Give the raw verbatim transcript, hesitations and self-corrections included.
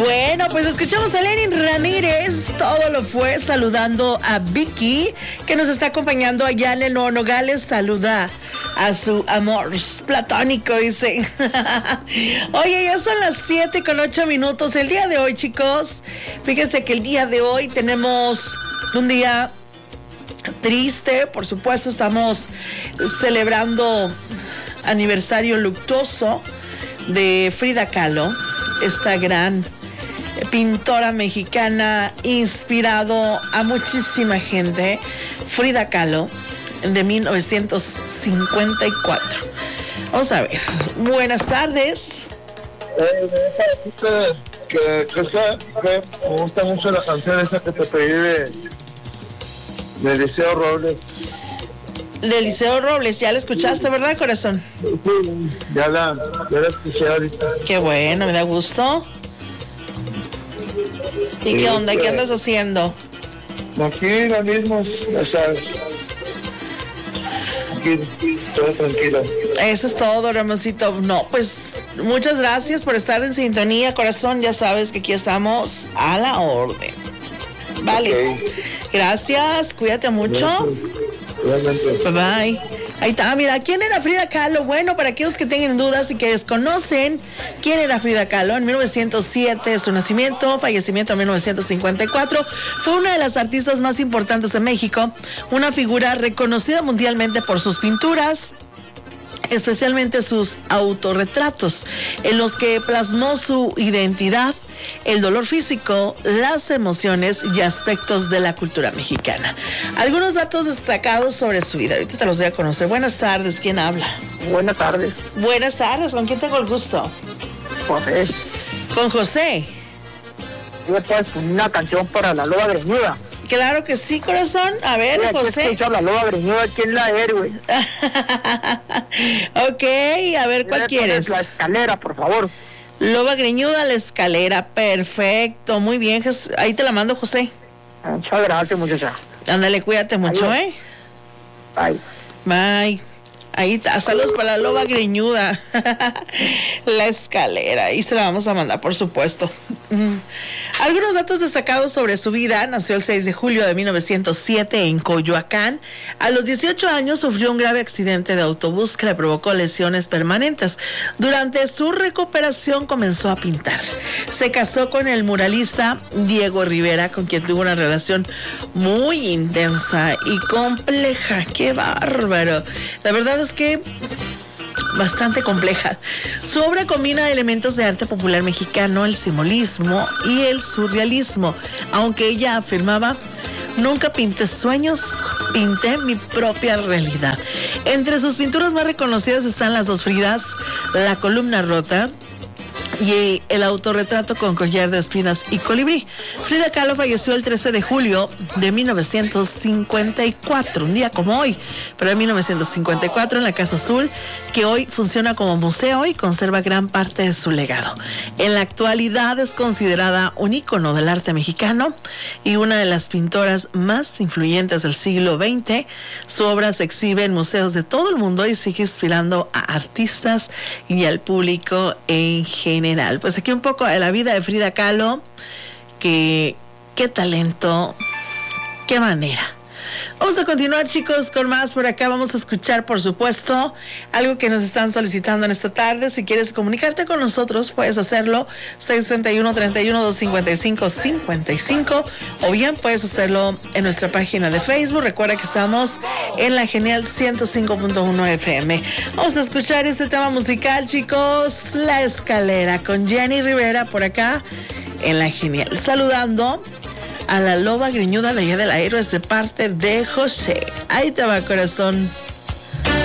Bueno, pues escuchamos a Lenin Ramírez, todo lo fue, saludando a Vicky, que nos está acompañando allá en el Nuevo Nogales. Saluda a su amor platónico, dice. Oye, ya son las siete con ocho minutos. El día de hoy, chicos, fíjense que el día de hoy tenemos un día triste, por supuesto. Estamos celebrando aniversario luctuoso de Frida Kahlo, esta gran pintora mexicana, inspirado a muchísima gente. Frida Kahlo, de mil novecientos cincuenta y cuatro. Vamos a ver. Buenas tardes. Eh, que, que, que, que me gusta mucho la canción esa que te pedí de, de Eliseo Robles. De Eliseo Robles, ya la escuchaste, ¿verdad, corazón? Sí, ya la, ya la escuché ahorita. Qué bueno, me da gusto. ¿Y sí, qué onda? ¿Qué andas haciendo? Aquí lo mismo, ya sabes. Aquí, todo tranquilo. Eso es todo, Ramoncito. No, pues muchas gracias por estar en sintonía, corazón. Ya sabes que aquí estamos a la orden. Vale. Okay. Gracias, cuídate mucho. Realmente. Bye bye. Ahí está, mira, ¿quién era Frida Kahlo? Bueno, para aquellos que tengan dudas y que desconocen quién era Frida Kahlo, en mil novecientos siete su nacimiento, fallecimiento en mil novecientos cincuenta y cuatro, fue una de las artistas más importantes de México, una figura reconocida mundialmente por sus pinturas, especialmente sus autorretratos, en los que plasmó su identidad, el dolor físico, las emociones y aspectos de la cultura mexicana. Algunos datos destacados sobre su vida. Ahorita te los voy a conocer. Buenas tardes, ¿quién habla? Buenas tardes. Buenas tardes, ¿con quién tengo el gusto? José. ¿Con José? Yo pues una canción para la Loba Greñuda. Claro que sí, corazón. A ver, sí, José. Escucha la Loba Greñuda, ¿quién es la héroe? Ok, a ver, ¿cuál quieres? La Escalera, por favor. Loba Greñuda, La Escalera, perfecto, muy bien, ahí te la mando, José. Muchas gracias, muchacha. Ándale, cuídate mucho, Adiós. ¿eh? Bye. Bye. Ahí está, saludos para la Loba Greñuda. La Escalera, y se la vamos a mandar, por supuesto. Algunos datos destacados sobre su vida. Nació el seis de julio de mil novecientos siete en Coyoacán. A los dieciocho años sufrió un grave accidente de autobús que le provocó lesiones permanentes. Durante su recuperación comenzó a pintar. Se casó con el muralista Diego Rivera, con quien tuvo una relación muy intensa y compleja. ¡Qué bárbaro! La verdad es que bastante compleja. Su obra combina elementos de arte popular mexicano, el simbolismo y el surrealismo, aunque ella afirmaba: nunca pinté sueños, pinté mi propia realidad. Entre sus pinturas más reconocidas están las dos Fridas, La columna rota y el autorretrato con collar de espinas y colibrí. Frida Kahlo falleció el trece de julio de mil novecientos cincuenta y cuatro, un día como hoy, pero en mil novecientos cincuenta y cuatro, en la Casa Azul, que hoy funciona como museo y conserva gran parte de su legado. En la actualidad es considerada un ícono del arte mexicano y una de las pintoras más influyentes del siglo veinte. Su obra se exhibe en museos de todo el mundo y sigue inspirando a artistas y al público en general. Pues aquí un poco de la vida de Frida Kahlo, que qué talento, qué manera. Vamos a continuar, chicos, con más por acá. Vamos a escuchar, por supuesto, algo que nos están solicitando en esta tarde. Si quieres comunicarte con nosotros, puedes hacerlo seis treinta y uno, treinta y uno, doscientos cincuenta y cinco, cincuenta y cinco, o bien puedes hacerlo en nuestra página de Facebook. Recuerda que estamos en la Genial ciento cinco punto uno F M. Vamos a escuchar este tema musical, chicos. La Escalera, con Jenny Rivera por acá en la Genial. Saludando a la Loba Greñuda de allá de la Héroes de parte de José. Ahí te va, corazón.